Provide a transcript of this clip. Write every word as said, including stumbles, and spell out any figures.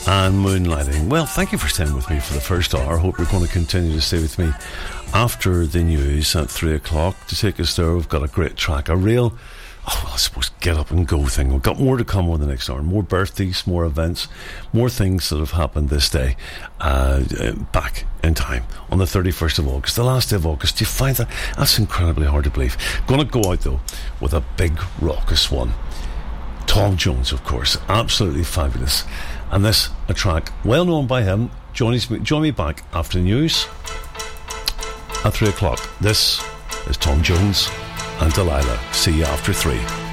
and Moonlighting. Well, thank you for staying with me for the first hour. I hope you're going to continue to stay with me after the news at three o'clock to take us there. We've got a great track, a real, oh, well, I suppose, get up and go thing. We've got more to come over the next hour. More birthdays, more events, more things that have happened this day, uh, back in time on the thirty-first of August, the last day of August. Do you find that? That's incredibly hard to believe. Going to go out, though, with a big, raucous one. Tom Jones, of course, absolutely fabulous. And this, a track well known by him. Join me, join me back after the news at three o'clock. This is Tom Jones and Delilah. See you after three.